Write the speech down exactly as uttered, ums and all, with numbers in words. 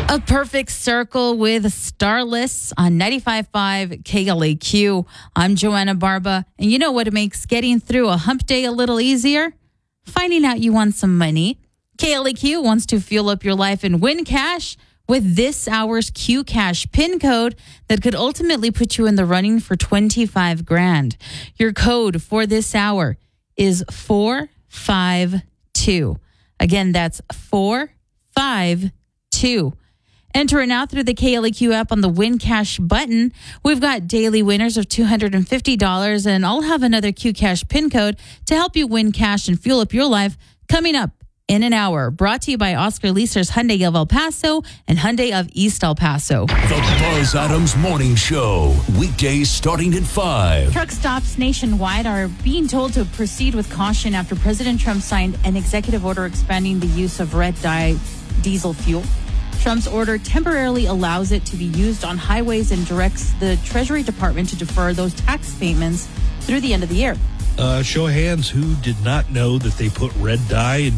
A perfect circle with Starless on ninety-five point five K L A Q. I'm Joanna Barba, and you know what makes getting through a hump day a little easier? Finding out you want some money. K L A Q wants to fuel up your life and win cash with this hour's Q Cash PIN code that could ultimately put you in the running for twenty-five grand. Your code for this hour is four five two. Again, that's four five two. Enter it now through the K L A Q app on the Win Cash button. We've got daily winners of two hundred fifty dollars, and I'll have another Q Cash PIN code to help you win cash and fuel up your life coming up in an hour. Brought to you by Oscar Leasers Hyundai of El Paso and Hyundai of East El Paso. The Buzz Adams Morning Show, weekdays starting at five. Truck stops nationwide are being told to proceed with caution after President Trump signed an executive order expanding the use of red dye diesel fuel. Trump's order temporarily allows it to be used on highways and directs the Treasury Department to defer those tax payments through the end of the year. Uh, show of hands, who did not know that they put red dye in